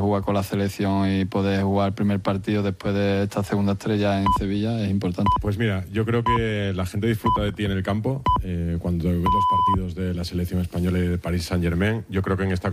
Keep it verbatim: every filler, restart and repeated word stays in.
jugar con la selección y poder jugar el primer partido después de esta segunda estrella en Sevilla es importante. Pues mira, yo creo que la gente disfruta de ti en el campo, eh, cuando ves los partidos de la selección española y de Paris Saint-Germain. Yo creo que en esta